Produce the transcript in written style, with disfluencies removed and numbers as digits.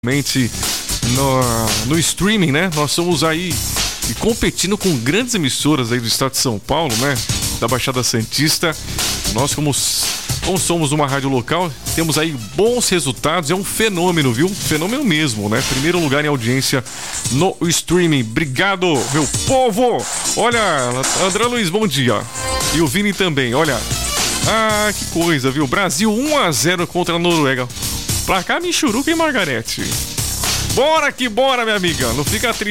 no streaming, né? Nós somos aí competindo com grandes emissoras aí do estado de São Paulo, né? Da Baixada Santista. Nós, como somos uma rádio local, temos aí bons resultados. É um fenômeno, viu? Fenômeno mesmo, né? Primeiro lugar em audiência no streaming. Obrigado, meu povo! Olha, André Luiz, bom dia. E o Vini também, olha. Ah, que coisa, viu? Brasil 1-0 contra a Noruega. Pra cá, Michuruca e Margarete. Bora que bora, minha amiga. Não fica triste.